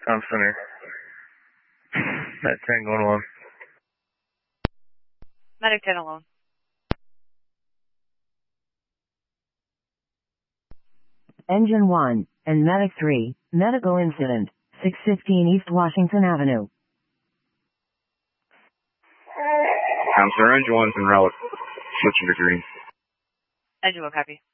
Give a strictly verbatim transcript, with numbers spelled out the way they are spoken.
Com Center. At ten going alone. Medic ten alone. Engine one, and Medic three, medical incident, six fifteen East Washington Avenue. Com Center, Engine one's in relic. Switching to green. Engine one, copy.